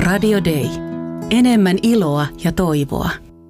Radio Day. Enemmän iloa ja toivoa.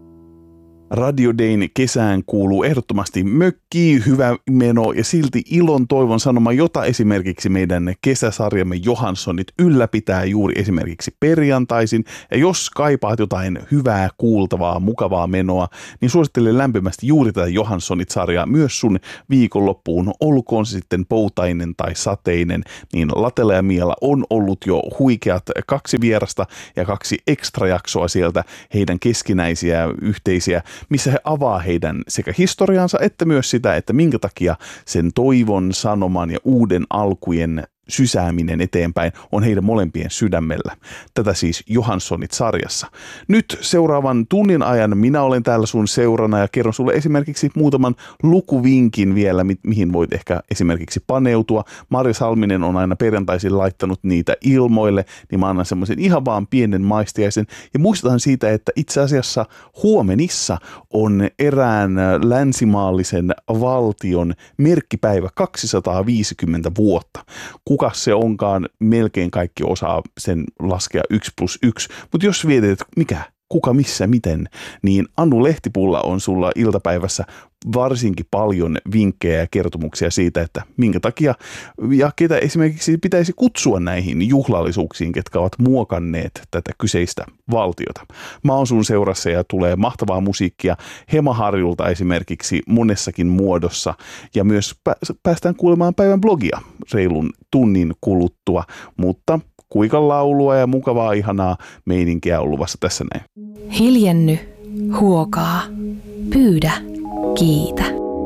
Radio Dayn kesään kuuluu ehdottomasti mökki, hyvä meno ja silti ilon toivon sanoma, jota esimerkiksi meidän kesäsarjamme Johanssonit ylläpitää juuri esimerkiksi perjantaisin. Ja jos kaipaat jotain hyvää, kuultavaa, mukavaa menoa, niin suosittelen lämpimästi juuri tätä Johanssonit-sarjaa myös sun viikonloppuun. Olkoon se sitten poutainen tai sateinen, niin Latella ja Mialla on ollut jo huikeat 2 vierasta ja 2 ekstrajaksoa sieltä heidän keskinäisiä yhteisiä, missä he avaa heidän sekä historiansa että myös sitä, että minkä takia sen toivon, sanoman ja uuden alkujen sysääminen eteenpäin on heidän molempien sydämellä. Tätä siis Johanssonit-sarjassa. Nyt seuraavan tunnin ajan minä olen täällä sun seurana ja kerron sulle esimerkiksi muutaman lukuvinkin vielä, mihin voit ehkä esimerkiksi paneutua. Marja Salminen on aina perjantaisin laittanut niitä ilmoille, niin mä annan semmoisen ihan vaan pienen maistiaisen. Ja muistetaan siitä, että itse asiassa huomenissa on erään länsimaallisen valtion merkkipäivä 250 vuotta. Kuka se onkaan, melkein kaikki osaa sen laskea 1+1. Mutta jos mietit, että mikä, kuka, missä, miten, niin Anu Lehtipulla on sulla iltapäivässä varsinkin paljon vinkkejä ja kertomuksia siitä, että minkä takia ja ketä esimerkiksi pitäisi kutsua näihin juhlallisuuksiin, ketkä ovat muokanneet tätä kyseistä valtiota. Mä oon sun seurassa ja tulee mahtavaa musiikkia Hemaharjulta esimerkiksi monessakin muodossa ja myös päästään kuulemaan päivän blogia reilun tunnin kuluttua, mutta kuikan laulua ja mukavaa ihanaa meininkiä on luvassa tässä näin. Hiljenny, huokaa, pyydä, kiitä.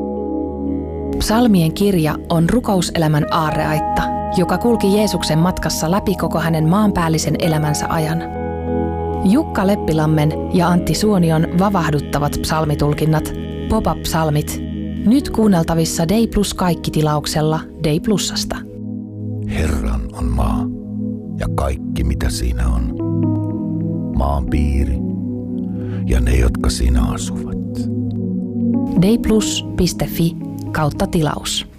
Psalmien kirja on rukouselämän aarreaitta, joka kulki Jeesuksen matkassa läpi koko hänen maanpäällisen elämänsä ajan. Jukka Leppilammen ja Antti Suonion vavahduttavat psalmitulkinnat, pop-up-psalmit, nyt kuunneltavissa Day Plus -kaikki-tilauksella Day Plusasta. Herran on maa ja kaikki mitä siinä on, maan piiri ja ne, jotka siinä asuvat. dayplus.fi/tilaus.